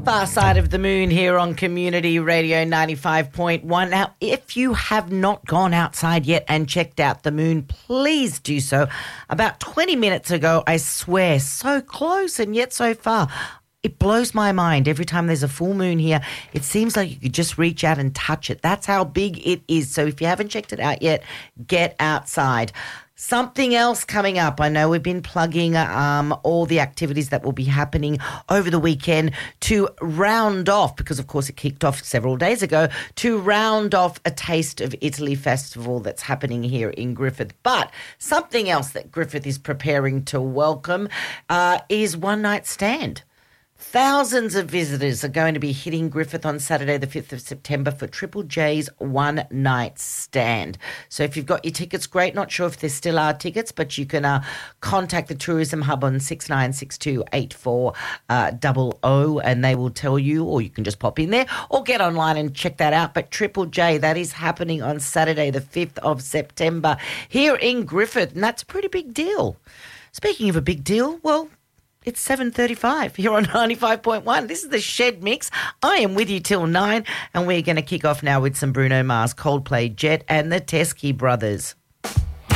Far Side of the Moon here on Community Radio 95.1. Now, if you have not gone outside yet and checked out the moon, please do so. About 20 minutes ago, I swear, so close and yet so far. It blows my mind. Every time there's a full moon here, it seems like you could just reach out and touch it. That's how big it is. So if you haven't checked it out yet, get outside. Something else coming up. I know we've been plugging all the activities that will be happening over the weekend to round off, because of course it kicked off several days ago, to round off a Taste of Italy festival that's happening here in Griffith. But something else that Griffith is preparing to welcome is One Night Stand. Thousands of visitors are going to be hitting Griffith on Saturday, the 5th of September for Triple J's One Night Stand. So if you've got your tickets, great. Not sure if there still are tickets, but you can contact the Tourism Hub on 69628400 and they will tell you, or you can just pop in there or get online and check that out. But Triple J, that is happening on Saturday, the 5th of September here in Griffith, and that's a pretty big deal. Speaking of a big deal, well, it's 7:35 here on 95.1. This is the Shed Mix. I am with you till 9, and we're going to kick off now with some Bruno Mars, Coldplay, Jet, and the Teskey Brothers.